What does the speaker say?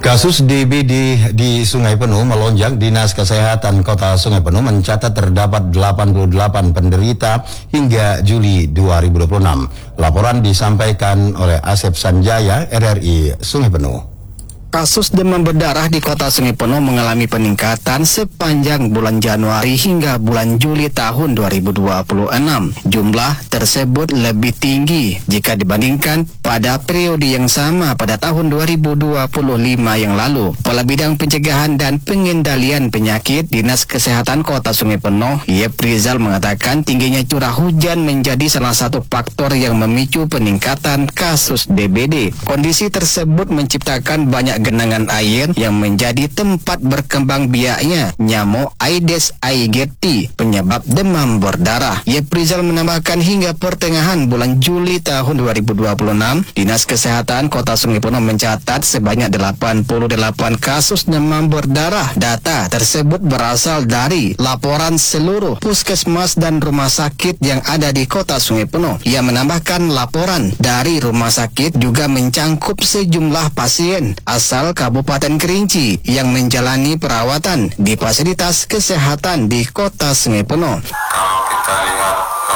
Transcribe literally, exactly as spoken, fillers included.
Kasus D B D di Sungai Penuh melonjak. Dinas Kesehatan Kota Sungai Penuh mencatat terdapat delapan puluh delapan penderita hingga Juli dua ribu dua puluh enam. Laporan disampaikan oleh Asep Sanjaya, R R I Sungai Penuh. Kasus demam berdarah di Kota Sungai Penuh mengalami peningkatan sepanjang bulan Januari hingga bulan Juli tahun dua ribu dua puluh enam. Jumlah tersebut lebih tinggi jika dibandingkan pada periode yang sama pada tahun dua ribu dua puluh lima yang lalu. Kepala Bidang Pencegahan dan Pengendalian Penyakit Dinas Kesehatan Kota Sungai Penuh, Yeprizal, mengatakan tingginya curah hujan menjadi salah satu faktor yang memicu peningkatan kasus D B D. Kondisi tersebut menciptakan banyak genangan air yang menjadi tempat berkembang biaknya nyamuk Aedes aegypti, penyebab demam berdarah. Yeprizal menambahkan hingga pertengahan bulan Juli tahun dua ribu dua puluh enam, Dinas Kesehatan Kota Sungai Penuh mencatat sebanyak delapan puluh delapan kasus demam berdarah. Data tersebut berasal dari laporan seluruh puskesmas dan rumah sakit yang ada di Kota Sungai Penuh. Ia menambahkan laporan dari rumah sakit juga mencangkup sejumlah pasien asal Kabupaten Kerinci yang menjalani perawatan di fasilitas kesehatan di Kota Sungai Penuh. Kalau